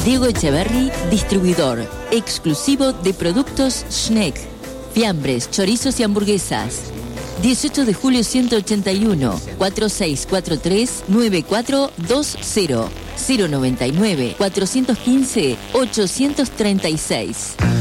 Diego Echeverri, distribuidor exclusivo de productos Schneck. Fiambres, chorizos y hamburguesas. 18 de julio 181, 4643-9420, 099-415-836.